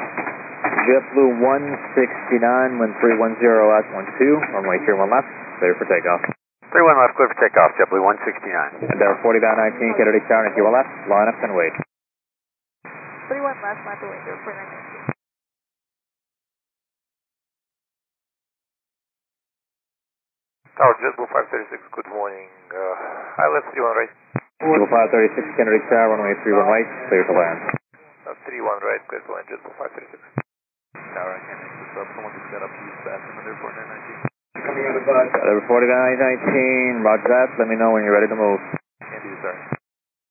JetBlue 169, wind 310 at 12, runway 31 left, clear for takeoff. 31 left, clear for takeoff, JetBlue 169. Endeavor 40.19, Kennedy Tower, into your left, line up and wait. 31 left, line to window, 4919. Tower, JetBlue 536, good morning. Hi, left 31 right. JetBlue 536, Kennedy Tower, runway 31 right, clear to land. 31 right, clear to land, JetBlue 536. Tower, I can't make this up. Someone just got up to use the bathroom in their 4919. Endeavor 40.19, roger that, let me know when you're ready to move.